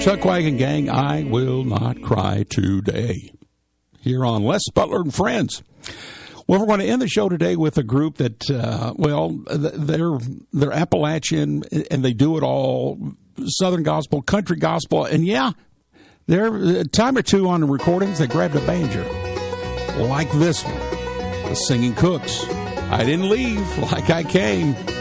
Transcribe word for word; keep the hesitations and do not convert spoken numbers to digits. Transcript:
Chuck Wagon Gang, I Will Not Cry Today, here on Les Butler and Friends. Well, we're going to end the show today with a group that, uh, well, they're they're Appalachian, and they do it all, Southern gospel, country gospel, and yeah, there a time or two on the recordings, they grabbed a banjo, like this one, the Singing Cooks. I didn't leave like I came.